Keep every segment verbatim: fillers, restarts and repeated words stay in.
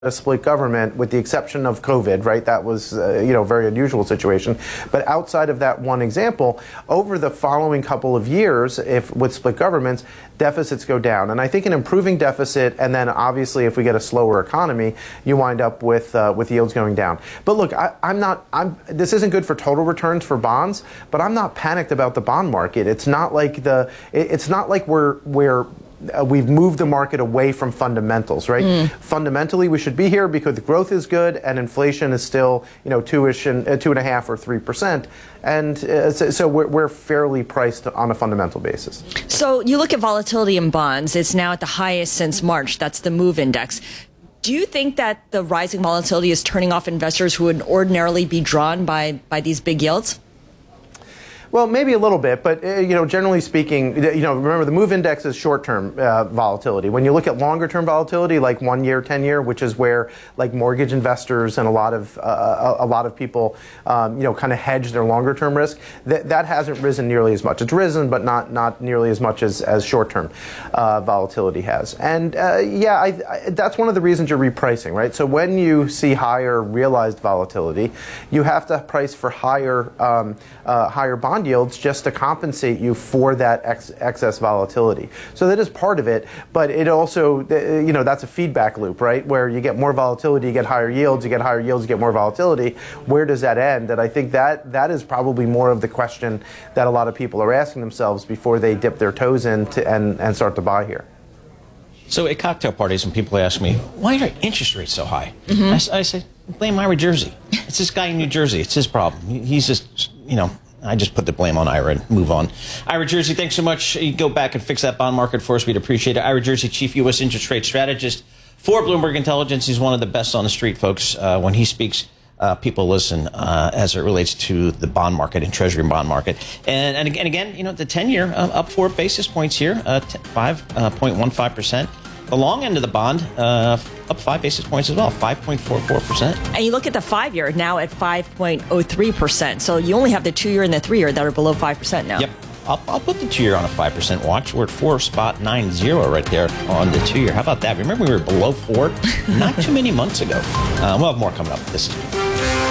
a split government, with the exception of COVID, right? That was, uh, you know, a very unusual situation. But outside of that one example, over the following couple of years, if with split governments, deficits go down. And I think an improving deficit, and then obviously if we get a slower economy, you wind up with uh, with yields going down. But look, I, I'm not. I'm. This isn't good for total returns for bonds, but I'm not panicked about the bond market. It's not like the. It, it's not like we're we're. Uh, we've moved the market away from fundamentals, right? Mm. Fundamentally, we should be here because the growth is good and inflation is still, you know, two-ish and uh, two and a half or three percent, and uh, so, so we're, we're fairly priced on a fundamental basis. So you look at volatility in bonds; it's now at the highest since March. That's the MOVE index. Do you think that the rising volatility is turning off investors who would ordinarily be drawn by by these big yields? Well, maybe a little bit, but uh, you know, generally speaking, you know, remember the MOVE index is short-term uh, volatility. When you look at longer-term volatility, like one year, ten year, which is where like mortgage investors and a lot of uh, a, a lot of people, um, you know, kind of hedge their longer-term risk, that that hasn't risen nearly as much. It's risen, but not not nearly as much as as short-term uh, volatility has. And uh, yeah, I, I, that's one of the reasons you're repricing, right? So when you see higher realized volatility, you have to price for higher um, uh, higher bond yields just to compensate you for that ex- excess volatility. So that is part of it, but it also, you know, that's a feedback loop, right? Where you get more volatility, you get higher yields, you get higher yields, you get more volatility. Where does that end? And I think that that is probably more of the question that a lot of people are asking themselves before they dip their toes in to, and, and start to buy here. So at cocktail parties, when people ask me, why are interest rates so high? Mm-hmm. I, I say, blame Ira Jersey. It's this guy in New Jersey. It's his problem. He's just, you know, I just put the blame on Ira and move on. Ira Jersey, thanks so much. You go back and fix that bond market for us. We'd appreciate it. Ira Jersey, Chief U S Interest Rate Strategist for Bloomberg Intelligence. He's one of the best on the street, folks. Uh, when he speaks, uh, people listen uh, as it relates to the bond market and Treasury bond market. And, and again, again, you know, the ten-year uh, up four basis points here, uh, five point one five percent. The long end of the bond, uh, up five basis points as well, five point four four percent. And you look at the five-year now at five point oh three percent. So you only have the two-year and the three-year that are below five percent now. Yep. I'll, I'll put the two-year on a five percent watch. We're at four point nine zero right there on the two-year. How about that? Remember we were below four not too many months ago. Uh, we'll have more coming up this week.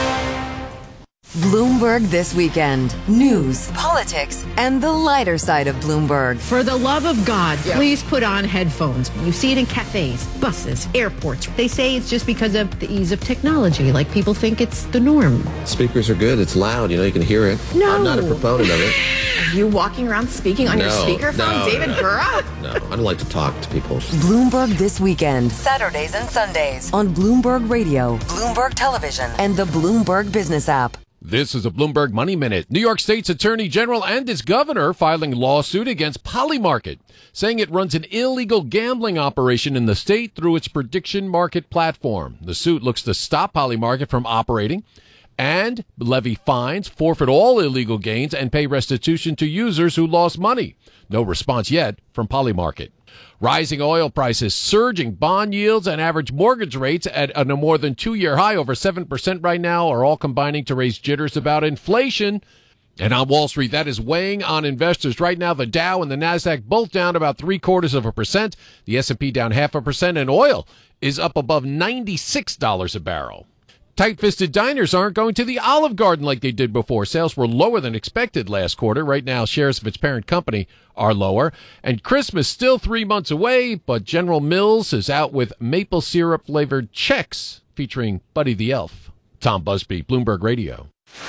Bloomberg This Weekend. News, politics, and the lighter side of Bloomberg. For the love of God, yeah. Please put on headphones. You see it in cafes, buses, airports. They say it's just because of the ease of technology. Like people think it's the norm. Speakers are good. It's loud. You know, you can hear it. No. I'm not a proponent of it. Are you walking around speaking on no, your speakerphone, no, David no, Gura? No, I don't like to talk to people. Bloomberg This Weekend. Saturdays and Sundays on Bloomberg Radio, Bloomberg Television, and the Bloomberg Business app. This is a Bloomberg Money Minute. New York State's Attorney General and its governor filing lawsuit against Polymarket, saying it runs an illegal gambling operation in the state through its prediction market platform. The suit looks to stop Polymarket from operating and levy fines, forfeit all illegal gains, and pay restitution to users who lost money. No response yet from Polymarket. Rising oil prices, surging bond yields, and average mortgage rates at a more than two-year high, over seven percent right now, are all combining to raise jitters about inflation. And on Wall Street, that is weighing on investors. Right now, the Dow and the Nasdaq both down about three-quarters of a percent. The S and P down half a percent, and oil is up above ninety-six dollars a barrel. Tight-fisted diners aren't going to the Olive Garden like they did before. Sales were lower than expected last quarter. Right now, shares of its parent company are lower. And Christmas still three months away, but General Mills is out with maple syrup-flavored Chex featuring Buddy the Elf. Tom Busby, Bloomberg Radio.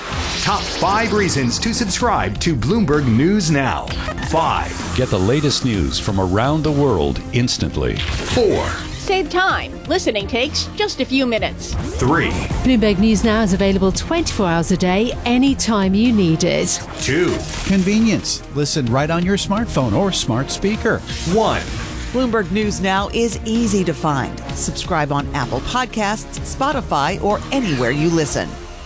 Top five reasons to subscribe to Bloomberg News Now. Five. Get the latest news from around the world instantly. Four. Save time. Listening takes just a few minutes. Three. Bloomberg News Now is available twenty-four hours a day, anytime you need it. Two. Convenience. Listen right on your smartphone or smart speaker. One. Bloomberg News Now is easy to find. Subscribe on Apple Podcasts, Spotify, or anywhere you listen.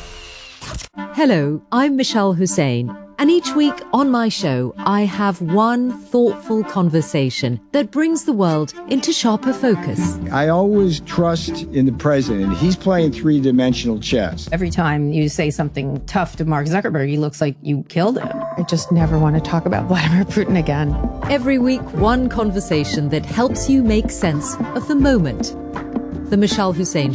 Hello, I'm Michelle Hussein. And each week on my show, I have one thoughtful conversation that brings the world into sharper focus. I always trust in the president. He's playing three-dimensional chess. Every time you say something tough to Mark Zuckerberg, he looks like you killed him. I just never want to talk about Vladimir Putin again. Every week, one conversation that helps you make sense of the moment. The Michelle Hussein